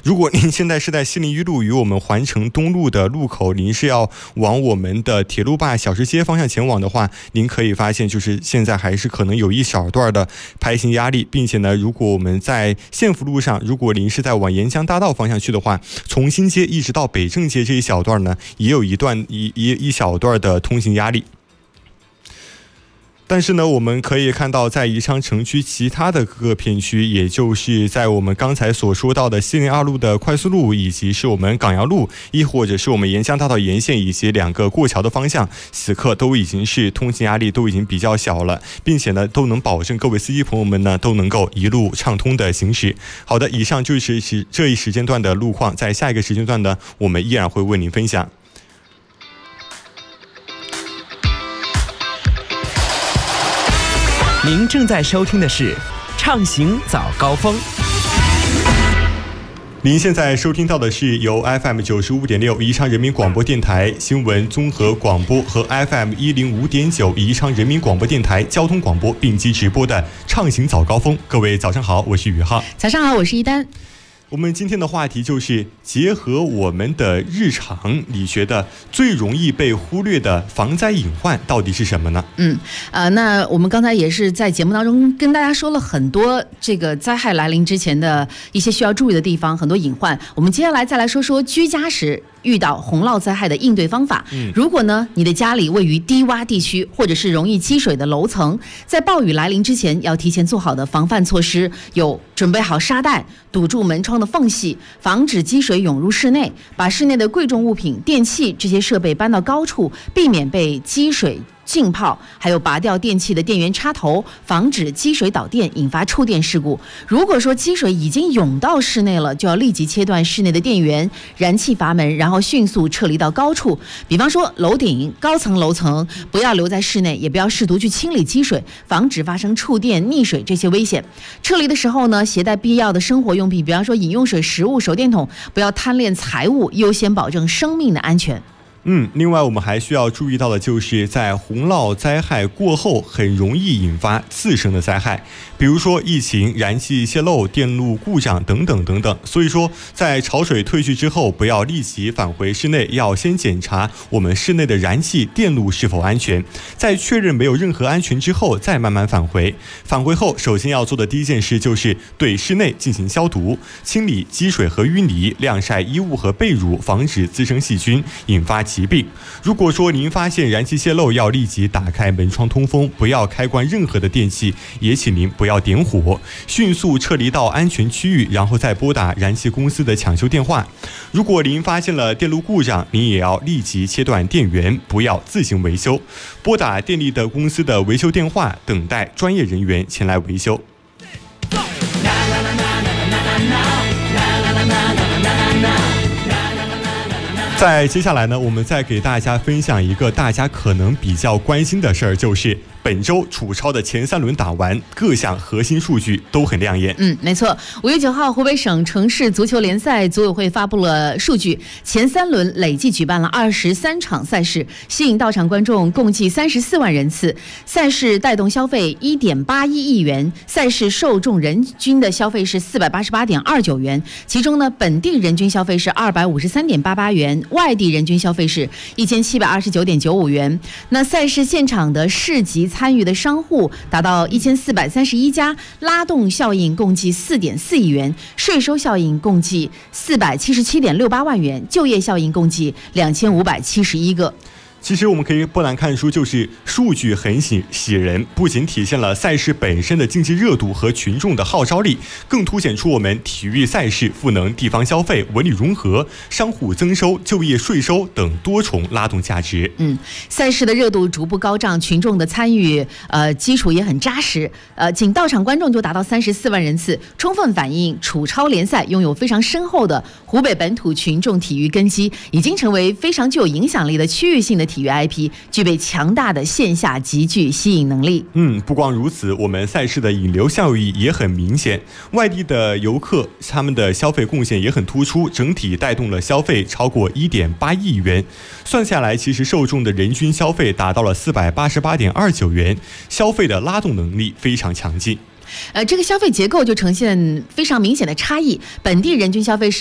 如果您现在是在西陵一路与我们环城东路的路口，您是要往我们的铁路坝小吃街方向前往的话，您可以发现就是现在还是可能有一小段的排行压力，并且呢，如果我们在县府路上，如果您是在往沿江大道方向去的话，从新街一直到北正街这一小段呢，也有一小段的通行压力。但是呢，我们可以看到，在宜昌城区其他的各个片区，也就是在我们刚才所说到的西陵2路的快速路，以及是我们港阳路，亦或者是我们沿江大道沿线以及2个过桥的方向，此刻都已经是通行压力都已经比较小了，并且呢，都能保证各位司机朋友们呢都能够一路畅通的行驶。好的，以上就是这一时间段的路况，在下一个时间段呢，我们依然会为您分享。 您正在收听的是畅行早高峰。 您现在收听到的是由 FM 95.6宜昌人民广播电台新闻综合广播和 FM 105.9宜昌人民广播电台交通广播并机直播的畅行早高峰。各位早上好，我是宇浩。 早上好，我是一丹。 我们今天的话题就是结合我们的日常，你觉得最容易被忽略的防灾隐患到底是什么呢？ 那我们刚才也是在节目当中跟大家说了很多这个灾害来临之前的一些需要注意的地方，很多隐患。我们接下来再来说说居家时遇到洪涝灾害的应对方法。如果呢你的家里位于低洼地区或者是容易积水的楼层，在暴雨来临之前要提前做好的防范措施有准备好沙袋堵住门窗的缝隙，防止积水涌入室内，把室内的贵重物品、电器这些设备搬到高处，避免被积水浸泡，还有拔掉电器的电源插头，防止积水导电引发触电事故。如果说积水已经涌到室内了，就要立即切断室内的电源、燃气阀门，然后迅速撤离到高处，比方说楼顶、高层楼层，不要留在室内，也不要试图去清理积水，防止发生触电、溺水这些危险。撤离的时候呢，携带必要的生活用品，比方说饮用水、食物、手电筒，不要贪恋财物，优先保证生命的安全。 另外我们还需要注意到的就是在洪涝灾害过后很容易引发次生的灾害，比如说疫情、燃气泄漏、电路故障等等等等。所以说在潮水退去之后，不要立即返回室内，要先检查我们室内的燃气电路是否安全，在确认没有任何安全之后再慢慢返回。返回后首先要做的第一件事就是对室内进行消毒，清理积水和淤泥，晾晒衣物和被褥，防止滋生细菌引发疾病。如果说您发现燃气泄漏，要立即打开门窗通风，不要开关任何的电器，也请您不要点火，迅速撤离到安全区域，然后再拨打燃气公司的抢修电话。如果您发现了电路故障，您也要立即切断电源，不要自行维修，拨打电力的公司的维修电话，等待专业人员前来维修。在接下来呢，我们再给大家分享一个大家可能比较关心的事儿，就是本周楚超的前3轮打完，各项核心数据都很亮眼。 没错，5月9号，湖北省城市足球联赛组委会发布了数据，前3轮累计举办了23场赛事，吸引到场观众共计34万人次，赛事带动消费1.81亿元，赛事受众人均的消费是488.29元，其中呢，本地人均消费是253.88元，外地人均消费是1729.95元。那赛事现场的市集参与的商户达到1431家，拉动效应共计4.4亿元，税收效应共计477.68万元，就业效应共计2571个。 其实我们可以不难看出，就是数据很喜人，不仅体现了赛事本身的竞技热度和群众的号召力，更凸显出我们体育赛事赋能地方消费、文旅融合、商户增收、就业税收等多重拉动价值。 赛事的热度逐步高涨，群众的参与基础也很扎实，仅到场观众就达到34万人次，充分反映楚超联赛拥有非常深厚的湖北本土群众体育根基，已经成为非常具有影响力的区域性的体育 IP， 具备强大的线下集聚吸引能力。 不光如此，我们赛事的引流效益也很明显，外地的游客他们的消费贡献也很突出，整体带动了消费超过1.8亿元，算下来其实受众的人均消费达到了488.29元，消费的拉动能力非常强劲。 这个消费结构就呈现非常明显的差异，本地人均消费是